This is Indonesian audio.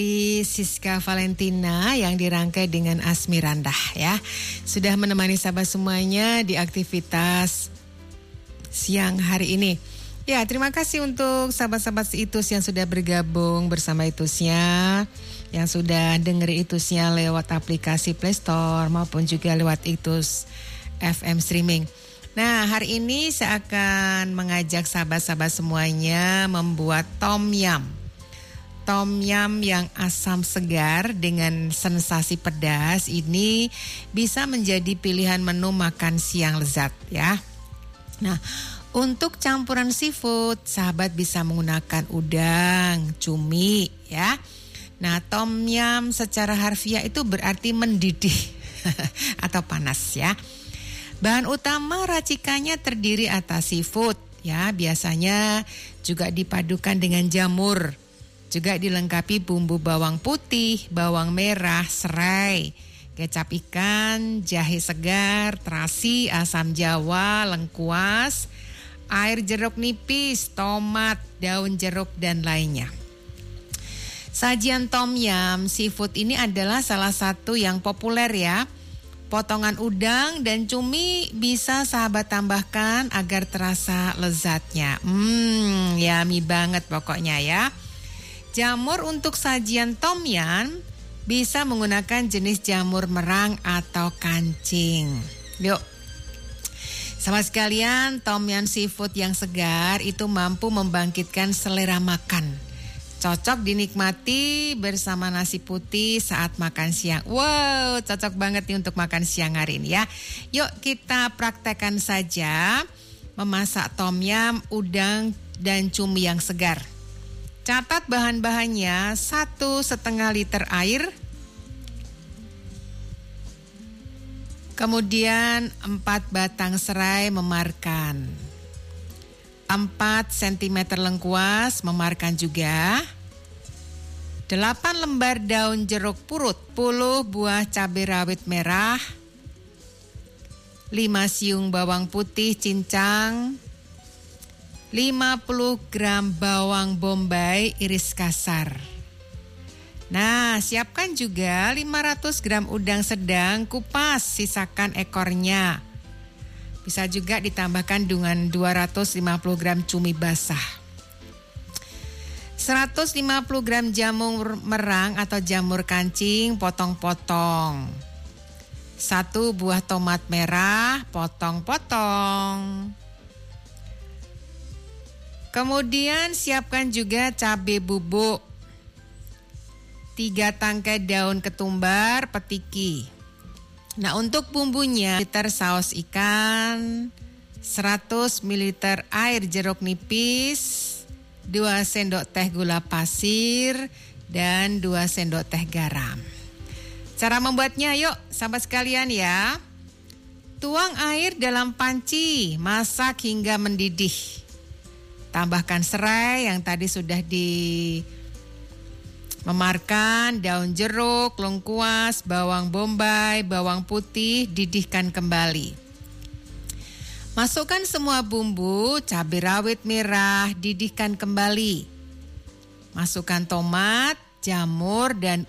Siska Valentina yang dirangkai dengan Asmirandah ya. Sudah menemani sahabat semuanya di aktivitas siang hari ini. Ya, terima kasih untuk sahabat-sahabat Itus yang sudah bergabung bersama Itusnya, yang sudah dengerin Itusnya lewat aplikasi Play Store maupun juga lewat Itus FM streaming. Nah, hari ini saya akan mengajak sahabat-sahabat semuanya membuat tom yum. Tom yum yang asam segar dengan sensasi pedas ini bisa menjadi pilihan menu makan siang lezat ya. Nah, untuk campuran seafood, sahabat bisa menggunakan udang, cumi ya. Nah, tom yum secara harfiah itu berarti mendidih atau panas ya. Bahan utama racikannya terdiri atas seafood ya, biasanya juga dipadukan dengan jamur. Juga dilengkapi bumbu bawang putih, bawang merah, serai, kecap ikan, jahe segar, terasi, asam jawa, lengkuas, air jeruk nipis, tomat, daun jeruk, dan lainnya. Sajian tom yum seafood ini adalah salah satu yang populer ya. Potongan udang dan cumi bisa sahabat tambahkan agar terasa lezatnya. Yummy banget pokoknya ya. Jamur untuk sajian tom yum bisa menggunakan jenis jamur merang atau kancing. Yuk, sama sekalian tom yum seafood yang segar itu mampu membangkitkan selera makan. Cocok dinikmati bersama nasi putih saat makan siang. Wow, cocok banget nih untuk makan siang hari ini ya. Yuk kita praktekkan saja memasak tom yum, udang, dan cumi yang segar. Catat bahan-bahannya, 1,5 liter air, kemudian 4 batang serai memarkan, 4 cm lengkuas memarkan juga, 8 lembar daun jeruk purut, 10 buah cabai rawit merah, 5 siung bawang putih cincang, 50 gram bawang bombay iris kasar. Nah, siapkan juga 500 gram udang sedang kupas, sisakan ekornya. Bisa juga ditambahkan dengan 250 gram cumi basah. 150 gram jamur merang atau jamur kancing, potong-potong. 1 buah tomat merah, potong-potong. Kemudian siapkan juga cabai bubuk, 3 tangkai daun ketumbar, petiki. Nah, untuk bumbunya, liter saus ikan, 100 ml air jeruk nipis, 2 sendok teh gula pasir, dan 2 sendok teh garam. Cara membuatnya yuk sahabat sekalian ya. Tuang air dalam panci, masak hingga mendidih. Tambahkan serai yang tadi sudah memarkan, daun jeruk, lengkuas, bawang bombay, bawang putih, didihkan kembali. Masukkan semua bumbu, cabai rawit merah, didihkan kembali. Masukkan tomat, jamur, dan